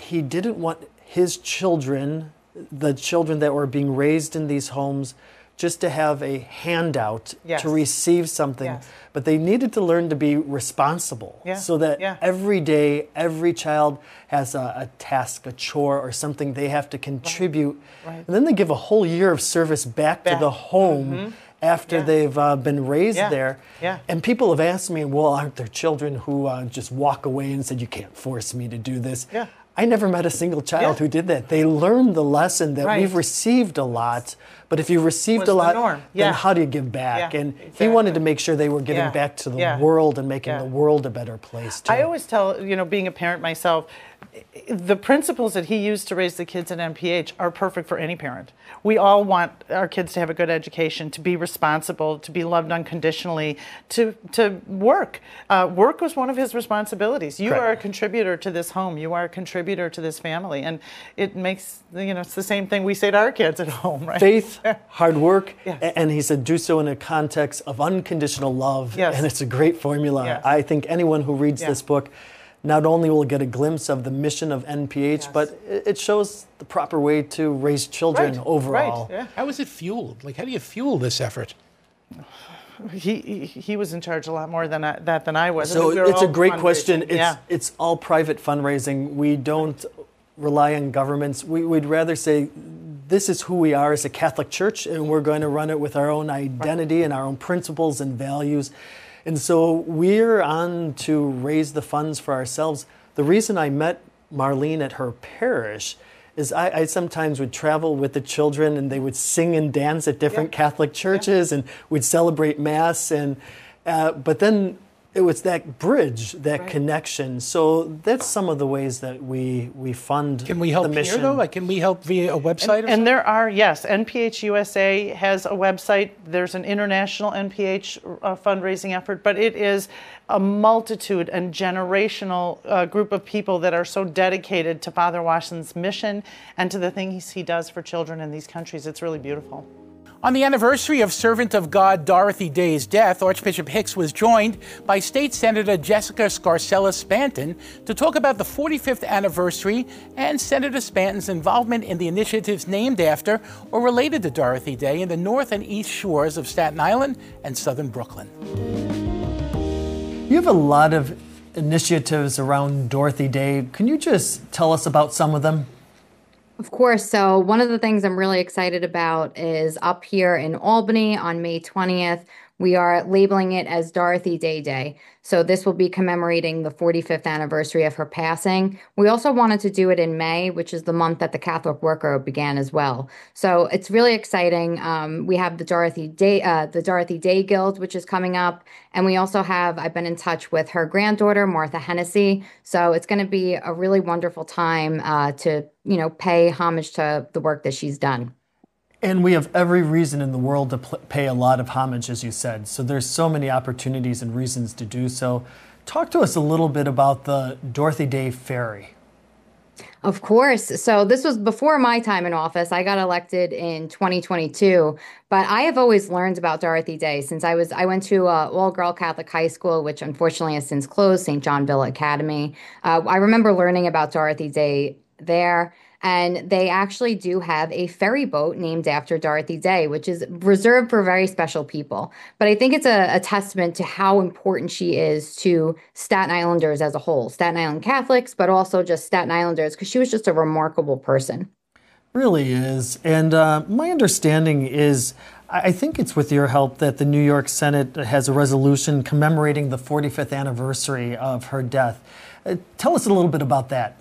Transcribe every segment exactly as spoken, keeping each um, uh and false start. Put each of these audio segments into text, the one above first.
he didn't want his children, the children that were being raised in these homes, just to have a handout Yes. to receive something, Yes. but they needed to learn to be responsible Yeah. so that Yeah. every day, every child has a, a task, a chore, or something they have to contribute. Right. Right. And then they give a whole year of service back, Back. to the home Mm-hmm. after Yeah. they've uh, been raised Yeah. there. Yeah. And people have asked me, well, aren't there children who uh, just walk away and said, you can't force me to do this? Yeah. I never met a single child Yeah. who did that. They learned the lesson that Right. we've received a lot, but if you received Was a the lot, norm. then Yeah. how do you give back? Yeah, And he exactly. wanted to make sure they were giving Yeah. back to the Yeah. world and making Yeah. the world a better place too. I always tell, you know, being a parent myself, the principles that he used to raise the kids at N P H are perfect for any parent. We all want our kids to have a good education, to be responsible, to be loved unconditionally, to to work. Uh, work was one of his responsibilities. You Correct. are a contributor to this home. You are a contributor to this family, and it makes, you know, it's the same thing we say to our kids at home, right? Faith, hard work, Yes. a- and he said do so in a context of unconditional love, Yes. and it's a great formula. Yes. I think anyone who reads Yeah. this book not only will get a glimpse of the mission of N P H, Yes. but it it shows the proper way to raise children Right, overall. Right, yeah. How is it fueled? Like, how do you fuel this effort? He, he he was in charge a lot more than I, that than I was. So We were it's a all great question. fundraising. It's Yeah. it's all private fundraising. We don't rely on governments. We, we'd rather say this is who we are as a Catholic Church, and we're going to run it with our own identity and our own principles and values. And so we're on to raise the funds for ourselves. The reason I met Marlene at her parish is I, I sometimes would travel with the children, and they would sing and dance at different Yeah. Catholic churches, and we'd celebrate Mass. And uh, but then it was that bridge, that Right. connection. So that's some of the ways that we we fund Can we help the here, mission. though? Like, can we help via a website or And something? there are, yes, N P H U S A has a website. There's an international N P H uh, fundraising effort, but it is a multitude and generational uh, group of people that are so dedicated to Father Washin's mission and to the things he does for children in these countries. It's really beautiful. On the anniversary of Servant of God Dorothy Day's death, Archbishop Hicks was joined by State Senator Jessica Scarcella Spanton to talk about the forty-fifth anniversary and Senator Spanton's involvement in the initiatives named after or related to Dorothy Day in the north and east shores of Staten Island and southern Brooklyn. You have a lot of initiatives around Dorothy Day. Can you just tell us about some of them? Of course. So one of the things I'm really excited about is up here in Albany on May twentieth, we are labeling it as Dorothy Day Day. So this will be commemorating the forty-fifth anniversary of her passing. We also wanted to do it in May, which is the month that the Catholic Worker began as well. So it's really exciting. Um, we have the Dorothy Day, uh, the Dorothy Day Guild, which is coming up. And we also have, I've been in touch with her granddaughter, Martha Hennessy. So it's going to be a really wonderful time uh, to, you know, pay homage to the work that she's done. And we have every reason in the world to pl- pay a lot of homage, as you said. So there's so many opportunities and reasons to do so. Talk to us a little bit about the Dorothy Day Ferry. Of course. So this was before my time in office. I got elected in twenty twenty-two, but I have always learned about Dorothy Day since I was I went to a all-girl Catholic high school, which unfortunately has since closed, Saint John Villa Academy. Uh, I remember learning about Dorothy Day there. And they actually do have a ferry boat named after Dorothy Day, which is reserved for very special people. But I think it's a, a testament to how important she is to Staten Islanders as a whole, Staten Island Catholics, but also just Staten Islanders, because she was just a remarkable person. Really is. And uh, my understanding is, I think it's with your help that the New York Senate has a resolution commemorating the forty-fifth anniversary of her death. Uh, tell us a little bit about that.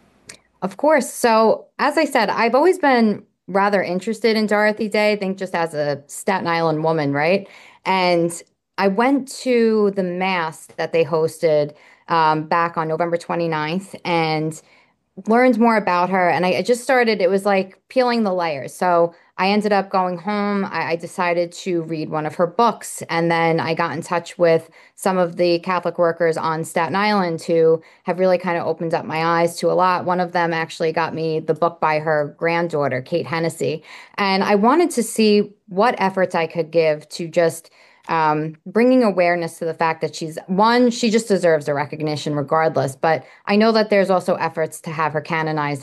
Of course. So, as I said, I've always been rather interested in Dorothy Day, I think just as a Staten Island woman, right? And I went to the Mass that they hosted um, back on November twenty-ninth and learned more about her. And I, I just started, it was like peeling the layers. So I ended up going home. I, I decided to read one of her books. And then I got in touch with some of the Catholic workers on Staten Island who have really kind of opened up my eyes to a lot. One of them actually got me the book by her granddaughter, Kate Hennessy. And I wanted to see what efforts I could give to just um, bringing awareness to the fact that she's, one, she just deserves a recognition regardless. But I know that there's also efforts to have her canonized